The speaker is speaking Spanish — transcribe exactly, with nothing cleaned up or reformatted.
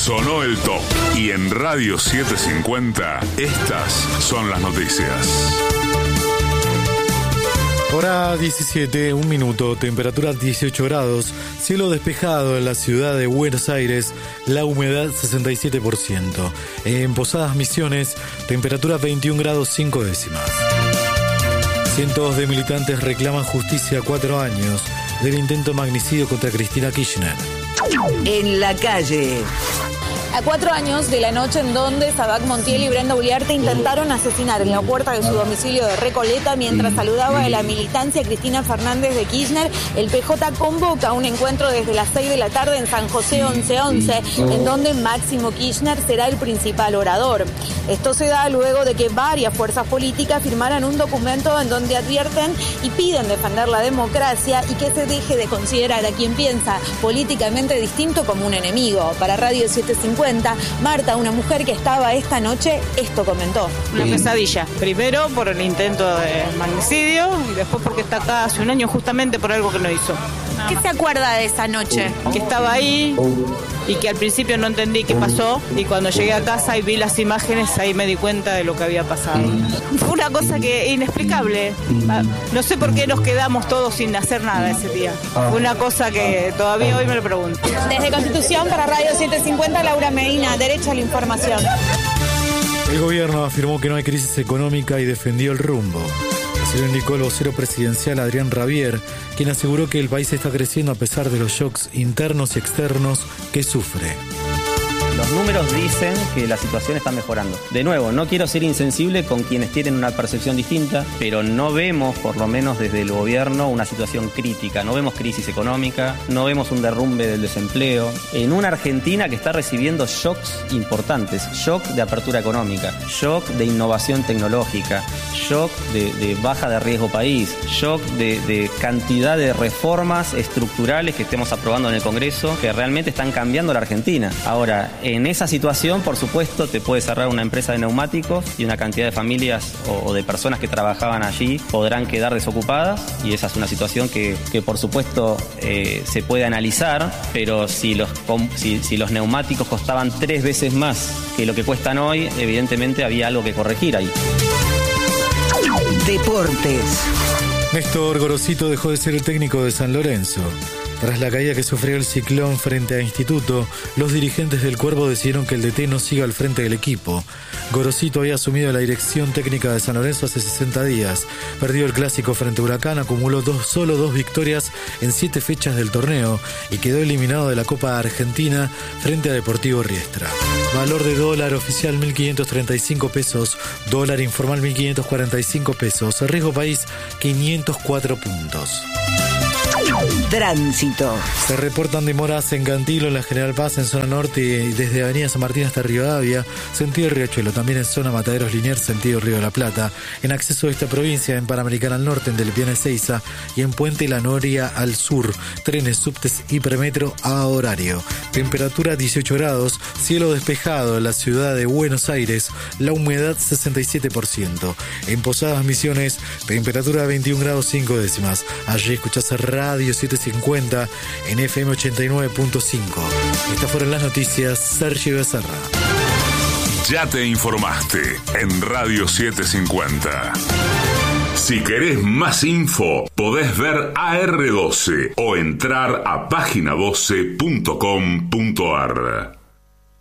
Sonó el top. Y en Radio setecientos cincuenta, estas son las noticias. Hora diecisiete, un minuto, temperatura dieciocho grados, cielo despejado en la ciudad de Buenos Aires, la humedad sesenta y siete por ciento. En Posadas Misiones, temperatura veintiún grados cinco décimas. Cientos de militantes reclaman justicia a cuatro años del intento de magnicidio contra Cristina Kirchner. En la calle. A cuatro años de la noche en donde Sabac Montiel y Brenda Uliarte intentaron asesinar en la puerta de su domicilio de Recoleta mientras saludaba a la militancia Cristina Fernández de Kirchner, el P J convoca un encuentro desde las seis de la tarde en San José once once, en donde Máximo Kirchner será el principal orador. Esto se da luego de que varias fuerzas políticas firmaran un documento en donde advierten y piden defender la democracia y que se deje de considerar a quien piensa políticamente distinto como un enemigo. Para Radio setecientos cincuenta, Marta, una mujer que estaba esta noche, esto comentó. Una pesadilla. Primero por el intento de magnicidio y después porque está acá hace un año justamente por algo que no hizo. ¿Qué se acuerda de esa noche? Que estaba ahí y que al principio no entendí qué pasó y cuando llegué a casa y vi las imágenes ahí me di cuenta de lo que había pasado. Fue una cosa que inexplicable. No sé por qué nos quedamos todos sin hacer nada ese día. Fue una cosa que todavía hoy me lo pregunto. Desde Constitución para Radio setecientos cincuenta, Laura Medina, derecho a la información. El gobierno afirmó que no hay crisis económica y defendió el rumbo. Así lo indicó el vocero presidencial Adrián Rabier, quien aseguró que el país está creciendo a pesar de los shocks internos y externos que sufre. Los números dicen que la situación está mejorando. De nuevo, no quiero ser insensible con quienes tienen una percepción distinta, pero no vemos, por lo menos desde el gobierno, una situación crítica. No vemos crisis económica, no vemos un derrumbe del desempleo. En una Argentina que está recibiendo shocks importantes, shock de apertura económica, shock de innovación tecnológica, shock de, de baja de riesgo país, shock de, de cantidad de reformas estructurales que estemos aprobando en el Congreso que realmente están cambiando la Argentina. Ahora, en esa situación, por supuesto, te puede cerrar una empresa de neumáticos y una cantidad de familias o, o de personas que trabajaban allí podrán quedar desocupadas y esa es una situación que, que por supuesto, eh, se puede analizar, pero si los, si, si los neumáticos costaban tres veces más que lo que cuestan hoy, evidentemente había algo que corregir ahí. Deportes. Néstor Gorosito dejó de ser el técnico de San Lorenzo. Tras la caída que sufrió el Ciclón frente a Instituto, los dirigentes del Cuervo decidieron que el D T no siga al frente del equipo. Gorosito había asumido la dirección técnica de San Lorenzo hace sesenta días. Perdió el clásico frente a Huracán, acumuló dos, solo dos victorias en siete fechas del torneo y quedó eliminado de la Copa Argentina frente a Deportivo Riestra. Valor de dólar oficial mil quinientos treinta y cinco pesos, dólar informal mil quinientos cuarenta y cinco pesos, riesgo país quinientos cuatro puntos. Tránsito. Se reportan demoras en Cantilo, en la General Paz, en zona norte, y desde Avenida San Martín hasta Rivadavia, sentido Riachuelo, también en zona Mataderos Liniers, sentido Río de la Plata, en acceso a esta provincia, en Panamericana al norte, en Delpiana Ezeiza, y en Puente La Noria al sur, trenes, subtes y premetro a horario. Temperatura dieciocho grados, cielo despejado en la ciudad de Buenos Aires, la humedad sesenta y siete por ciento. En Posadas Misiones, temperatura veintiún grados cinco décimas. Allí escuchás Radio setecientos cincuenta en F M ochenta y nueve punto cinco. Estas fueron las noticias. Sergio Becerra. Ya te informaste en Radio setecientos cincuenta. Si querés más info, podés ver A R doce o entrar a página doce punto com punto ar.